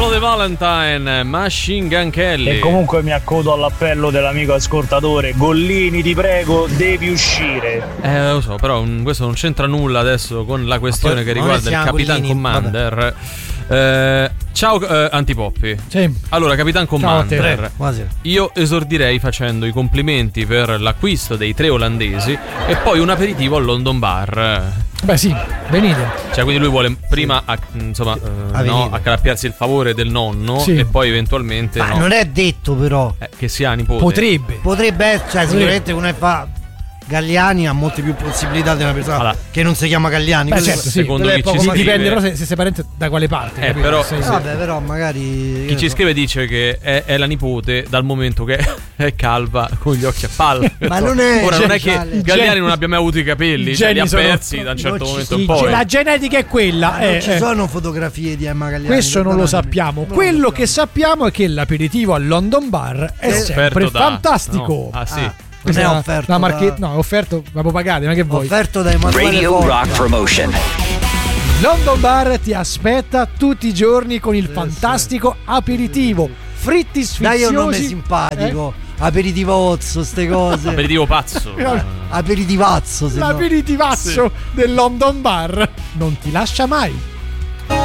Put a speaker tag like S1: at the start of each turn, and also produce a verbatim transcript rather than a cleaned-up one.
S1: Bloody Valentine, Machine Gun Kelly.
S2: E comunque mi accodo all'appello dell'amico ascoltatore: Gollini, ti prego, devi uscire.
S1: Eh, lo so, però um, questo non c'entra nulla adesso con la questione poi, che riguarda il Capitan Gollini, Commander. Eh, ciao eh, Antipoppi.
S3: Sì.
S1: Allora, Capitan Commander, io esordirei facendo i complimenti per l'acquisto dei tre olandesi e poi un aperitivo al London Bar.
S3: Beh sì, venite.
S1: Cioè, quindi lui vuole prima a, insomma eh, no, accalappiarsi il favore del nonno, sì, e poi eventualmente
S4: ma
S1: no.
S4: non è detto però
S1: eh, che sia nipote.
S3: Potrebbe
S4: Potrebbe essere, cioè sicuramente uno è fa Galliani ha molte più possibilità di una persona allora, che non si chiama Galliani.
S3: Beh, certo, sì.
S1: Secondo chi ci scrive,
S3: dipende però se, se sei parente da quale parte.
S1: Eh, però,
S4: sì, vabbè, però magari
S1: chi ci
S4: so.
S1: scrive dice che è, è la nipote dal momento che è calva con gli occhi a palla.
S4: Ma non è
S1: ora non è che
S4: Galliani
S1: Galliani non abbia mai avuto i capelli, cioè li ha persi sono, da un certo momento in poi.
S3: La genetica è quella.
S4: Non
S3: eh,
S4: ci
S3: eh.
S4: sono fotografie di Emma Galliani.
S3: Questo non lo sappiamo. Non Quello lo che sappiamo è che l'aperitivo al London Bar è, è sempre da, fantastico.
S1: No. Ah sì.
S4: Ah. Non è offerto
S3: la marche-
S4: da...
S3: no, è offerto, l'avevo pagato, ma che vuoi?
S4: Offerto da Emanuele
S5: Radio
S4: Forte.
S5: Rock Promotion.
S3: London Bar ti aspetta tutti i giorni con il fantastico aperitivo, fritti sfiziosi.
S4: Dai un nome simpatico, eh? Aperitivozzo, ste cose.
S1: Aperitivo pazzo.
S4: Aperitivazzo.
S3: L'aperitivazzo sì. del London Bar non ti lascia mai.